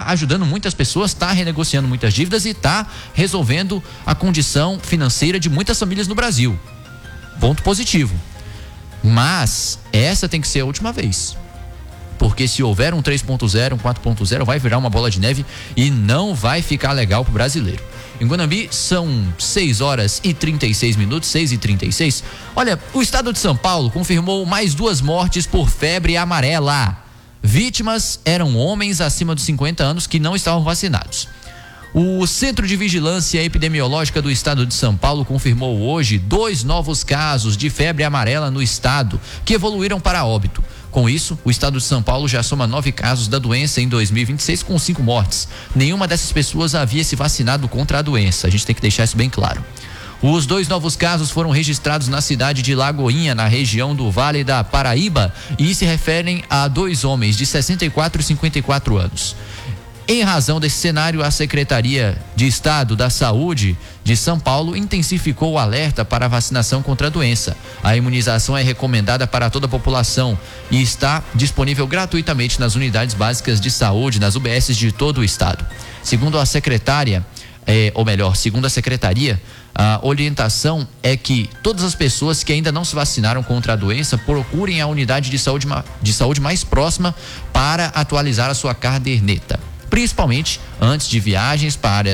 ajudando muitas pessoas, está renegociando muitas dívidas e está resolvendo a condição financeira de muitas famílias no Brasil. Ponto positivo. Mas essa tem que ser a última vez. Porque se houver um 3.0, um 4.0, vai virar uma bola de neve e não vai ficar legal pro brasileiro. Em Guanambi são 6 horas e 36 minutos, 6h36. Olha, o estado de São Paulo confirmou mais 2 mortes por febre amarela. Vítimas eram homens acima dos 50 anos que não estavam vacinados. O Centro de Vigilância Epidemiológica do estado de São Paulo confirmou hoje 2 novos casos de febre amarela no estado, que evoluíram para óbito. Com isso, o estado de São Paulo já soma 9 casos da doença em 2026, com 5 mortes. Nenhuma dessas pessoas havia se vacinado contra a doença. A gente tem que deixar isso bem claro. Os 2 novos casos foram registrados na cidade de Lagoinha, na região do Vale da Paraíba, e se referem a 2 homens de 64 e 54 anos. Em razão desse cenário, a Secretaria de Estado da Saúde de São Paulo intensificou o alerta para a vacinação contra a doença. A imunização é recomendada para toda a população e está disponível gratuitamente nas unidades básicas de saúde, nas UBSs de todo o estado. Segundo a secretária, segundo a secretaria, a orientação é que todas as pessoas que ainda não se vacinaram contra a doença procurem a unidade de saúde mais próxima para atualizar a sua caderneta, principalmente antes de viagens para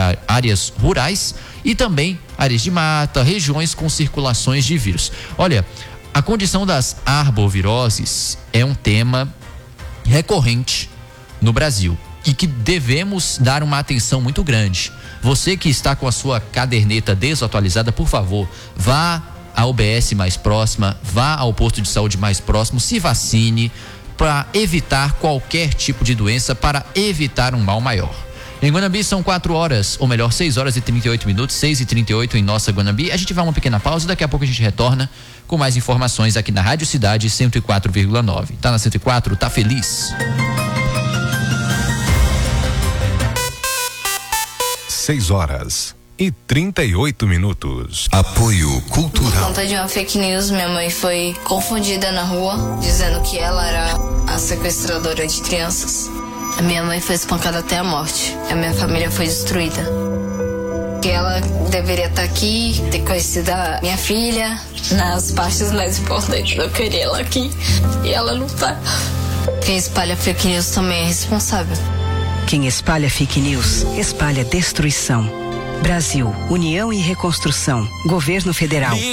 áreas rurais e também áreas de mata, regiões com circulações de vírus. Olha, a condição das arboviroses é um tema recorrente no Brasil e que devemos dar uma atenção muito grande. Você que está com a sua caderneta desatualizada, por favor, vá à UBS mais próxima, vá ao posto de saúde mais próximo, se vacine para evitar qualquer tipo de doença, para evitar um mal maior. Em Guanambi são 4 horas, ou melhor, 6 horas e 38 minutos, 6h38 em nossa Guanambi. A gente vai uma pequena pausa e daqui a pouco a gente retorna com mais informações aqui na Rádio Cidade 104,9. Tá na 104? Tá feliz? 6 horas e 38 minutos. Apoio Cultural. Por conta de uma fake news, minha mãe foi confundida na rua, dizendo que ela era a sequestradora de crianças. A minha mãe foi espancada até a morte. A minha família foi destruída. Que ela deveria estar aqui, ter conhecido a minha filha nas partes mais importantes. Eu queria ela aqui e ela não tá. Quem espalha fake news também é responsável. Quem espalha fake news, espalha destruição. Brasil, União e Reconstrução, Governo Federal.